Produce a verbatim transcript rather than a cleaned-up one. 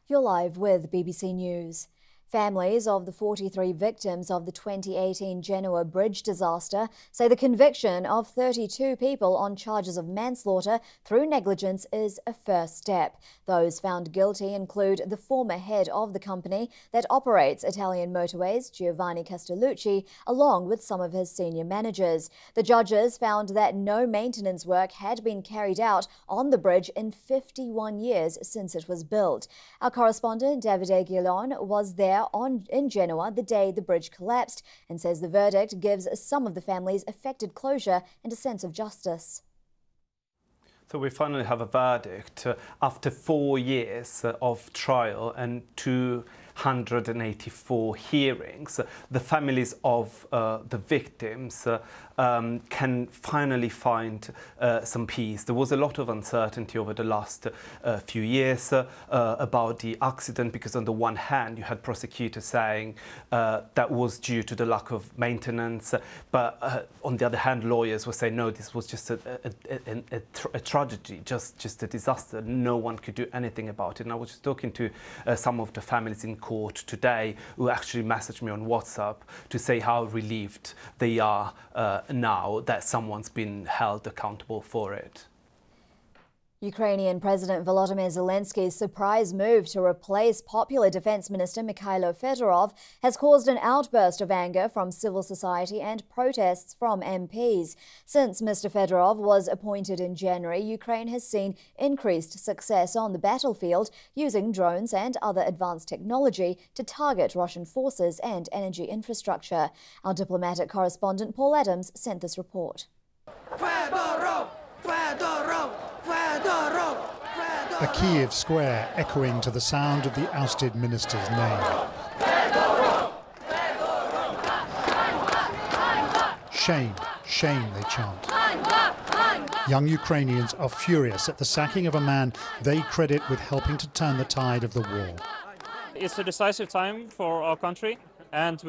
You're live with B B C News. Families of the forty-three victims of the twenty eighteen Genoa bridge disaster say the conviction of thirty-two people on charges of manslaughter through negligence is a first step. Those found guilty include the former head of the company that operates Italian motorways, Giovanni Castellucci, along with some of his senior managers. The judges found that no maintenance work had been carried out on the bridge in fifty-one years since it was built. Our correspondent Davide Guillon was there on in Genoa the day the bridge collapsed and says the verdict gives some of the families affected closure and a sense of justice. So we finally have a verdict uh, after four years uh, of trial and two hundred eighty-four hearings. The families of uh, the victims uh, um, can finally find uh, some peace. There was a lot of uncertainty over the last uh, few years uh, uh, about the accident, because on the one hand you had prosecutors saying uh, that was due to the lack of maintenance, but uh, on the other hand lawyers were saying no, this was just a, a, a, a, a tragedy, just, just a disaster. No one could do anything about it. And I was just talking to uh, some of the families in court today who actually messaged me on WhatsApp to say how relieved they are uh, now that someone's been held accountable for it. Ukrainian President Volodymyr Zelensky's surprise move to replace popular Defense Minister Mikhailo Fedorov has caused an outburst of anger from civil society and protests from M Ps. Since Mister Fedorov was appointed in January, Ukraine has seen increased success on the battlefield, using drones and other advanced technology to target Russian forces and energy infrastructure. Our diplomatic correspondent Paul Adams sent this report. Fedorov! Fedorov! Fedorov! Fedorov! A Kiev square echoing to the sound of the ousted minister's name. Fedorov! Shame, shame, they chant. Young Ukrainians are furious at the sacking of a man they credit with helping to turn the tide of the war. It's a decisive time for our country, and